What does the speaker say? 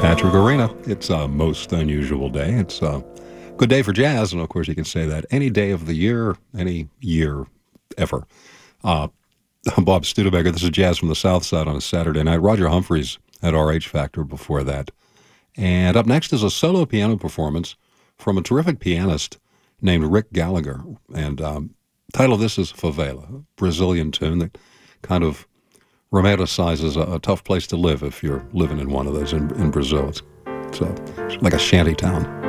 Patrick Arena. It's a most unusual day. It's a good day for jazz, and of course, you can say that any day of the year, any year ever. Uh, I'm Bob Studebaker. This is Jazz from the South Side on a Saturday night. Roger Humphreys at RH Factor before that. And up next is a solo piano performance from a terrific pianist named Rick Gallagher. And title of this is Favela, a Brazilian tune that kind of romanticizes a tough place to live if you're living in one of those in Brazil. It's like a shanty town.